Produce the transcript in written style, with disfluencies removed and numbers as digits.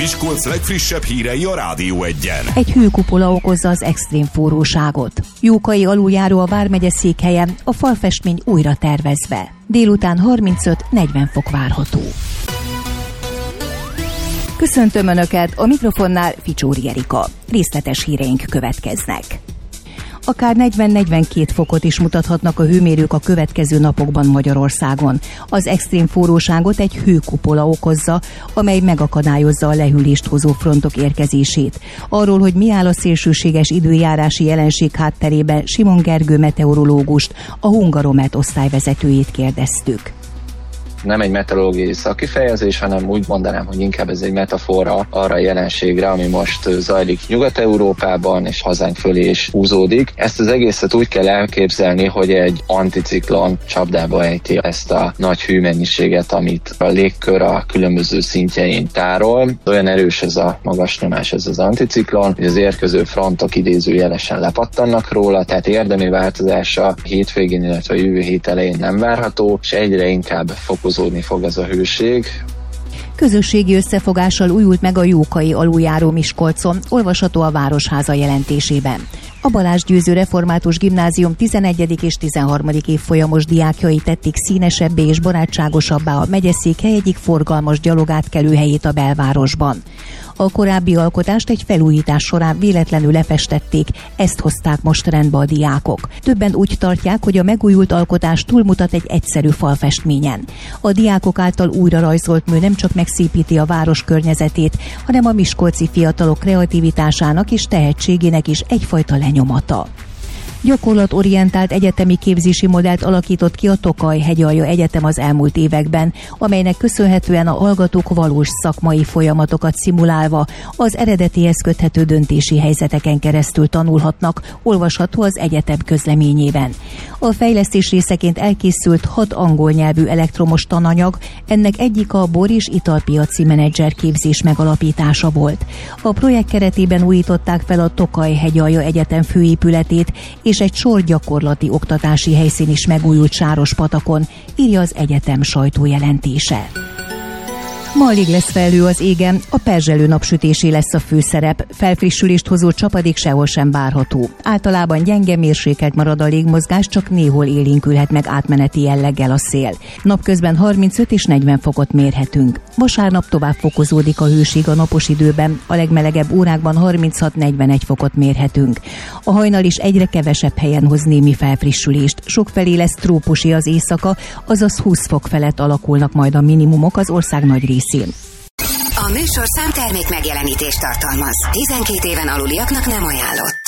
Miskolc legfrissebb hírei a Rádió Egyen. Egy hőkupola okozza az extrém forróságot. Jókai aluljáró a vármegye székhelye, a falfestmény újra tervezve. Délután 35-40 fok várható. Köszöntöm Önöket, a mikrofonnál Ficsóri Erika. Részletes híreink következnek. Akár 40-42 fokot is mutathatnak a hőmérők a következő napokban Magyarországon. Az extrém forróságot egy hőkupola okozza, amely megakadályozza a lehűlést hozó frontok érkezését. Arról, hogy mi áll a szélsőséges időjárási jelenség hátterében, Simon Gergő meteorológust, a Hungaromet osztályvezetőjét kérdeztük. Nem egy meteorológiai szakifejezés, hanem úgy mondanám, hogy inkább ez egy metafora arra a jelenségre, ami most zajlik Nyugat-Európában, és hazánk fölé is húzódik. Ezt az egészet úgy kell elképzelni, hogy egy anticiklon csapdába ejti ezt a nagy hőmennyiséget, amit a légkör a különböző szintjein tárol. Olyan erős ez a magas nyomás, ez az anticiklon, hogy az érkező frontok idézőjelesen lepattannak róla, tehát érdemi változása hétvégén, illetve a jövő hét elején nem várható, és egyre inkább fokozódni fog ez a hőség. Közösségi összefogással újult meg a Jókai aluljáró Miskolcon, olvasható a Városháza jelentésében. A Balázs Győző Református Gimnázium 11. és 13. évfolyamos diákjai tették színesebbé és barátságosabbá a megyeszékhely egyik forgalmas gyalogátkelőhelyét a belvárosban. A korábbi alkotást egy felújítás során véletlenül lefestették, ezt hozták most rendbe a diákok. Többen úgy tartják, hogy a megújult alkotás túlmutat egy egyszerű falfestményen. A diákok által újra rajzolt mű nem csak megszépíti a város környezetét, hanem a miskolci fiatalok kreativitásának és tehetségének is egyfajta lenyomata. Gyakorlatorientált egyetemi képzési modellt alakított ki a Tokaj-Hegyalja Egyetem az elmúlt években, amelynek köszönhetően a hallgatók valós szakmai folyamatokat szimulálva az eredetihez köthető döntési helyzeteken keresztül tanulhatnak, olvasható az egyetem közleményében. A fejlesztés részeként elkészült 6 angol nyelvű elektromos tananyag, ennek egyik a bor- és italpiaci menedzser képzés megalapítása volt. A projekt keretében újították fel a Tokaj-Hegyalja Egyetem főépületét, és egy sor gyakorlati oktatási helyszín is megújult Sárospatakon, írja az egyetem sajtójelentése. Ma alig lesz felhő az égen, a perzselő napsütésé lesz a főszerep, felfrissülést hozó csapadék sehol sem várható. Általában gyenge mérsékelt marad a légmozgás, csak néhol élénkülhet meg átmeneti jelleggel a szél. Napközben 35 és 40 fokot mérhetünk. Vasárnap tovább fokozódik a hőség a napos időben, a legmelegebb órákban 36-41 fokot mérhetünk. A hajnal is egyre kevesebb helyen hoz némi felfrissülést, sokfelé lesz trópusi az éjszaka, azaz 20 fok felett alakulnak majd a minimumok az ország nagy részén. A műsorszám termék megjelenítést tartalmaz. 12 éven aluliaknak nem ajánlott.